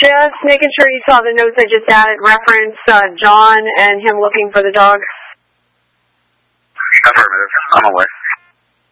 Just making sure you saw the notes I just added, reference John and him looking for the dog. Affirmative. I'm aware.